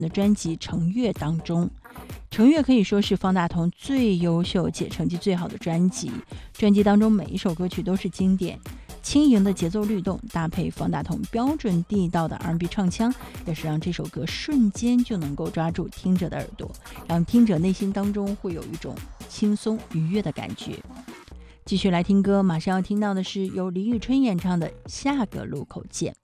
的专辑《成月》当中。成月可以说是方大同最优秀且成绩最好的专辑，专辑当中每一首歌曲都是经典，轻盈的节奏律动搭配方大同标准地道的 R&B 唱腔，也是让这首歌瞬间就能够抓住听者的耳朵，让听者内心当中会有一种轻松愉悦的感觉。继续来听歌，马上要听到的是由李宇春演唱的《下个路口见》。